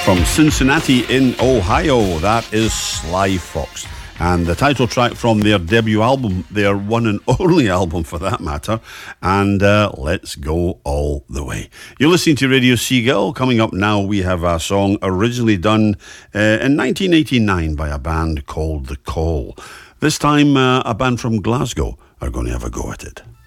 From Cincinnati in Ohio, that is Sly Fox. And the title track from their debut album, their one and only album for that matter, and Let's Go All the Way. You're listening to Radio Seagull. Coming up now, we have a song originally done in 1989 by a band called The Call. This time, a band from Glasgow are going to have a go at it.